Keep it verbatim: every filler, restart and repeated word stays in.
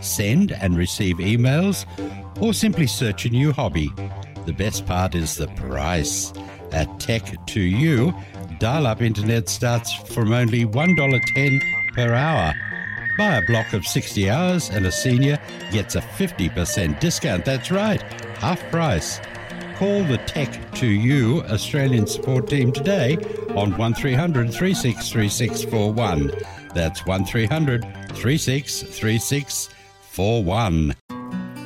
send and receive emails, or simply search a new hobby. The best part is the price. At Tech to You, dial-up internet starts from only one dollar ten per hour. Buy a block of sixty hours and a senior gets a fifty percent discount. That's right, half price. Call the Tech to You Australian support team today on one three hundred, three six three six four one. That's one three hundred, three six three six four one.